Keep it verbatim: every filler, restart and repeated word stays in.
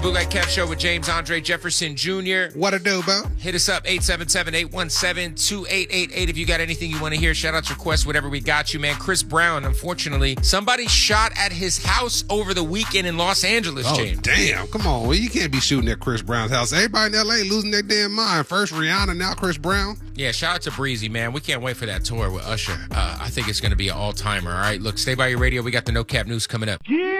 Bootleg Kev Show with James Andre Jefferson Junior What a do, bro? Hit us up, eight seven seven, eight one seven, two eight eight eight if you got anything you want to hear. Shout-outs, requests, whatever we got you, man. Chris Brown, unfortunately, somebody shot at his house over the weekend in Los Angeles, Oh, James. damn. Come on. Well, you can't be shooting at Chris Brown's house. Everybody in L A losing their damn mind. First Rihanna, now Chris Brown. Yeah, shout out to Breezy, man. We can't wait for that tour with Usher. Uh, I think it's going to be an all-timer, all right? Look, stay by your radio. We got the No Cap News coming up. Yeah.